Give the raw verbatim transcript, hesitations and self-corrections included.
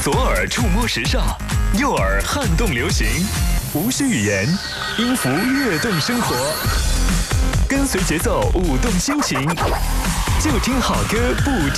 左耳触摸时尚，右耳撼动流行，无需语言，音符跃动生活。跟随节奏，舞动心情，就听好歌不停。